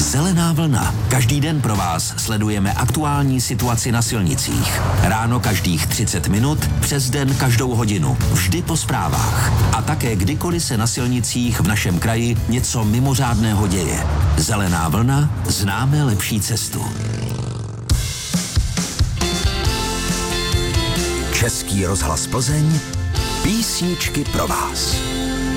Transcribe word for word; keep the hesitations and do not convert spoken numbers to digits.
Zelená vlna. Každý den pro vás sledujeme aktuální situaci na silnicích. Ráno každých třicet minut, přes den každou hodinu. Vždy po zprávách. A také kdykoliv se na silnicích v našem kraji něco mimořádného děje. Zelená vlna. Známe lepší cestu. Český rozhlas Plzeň. Písničky pro vás.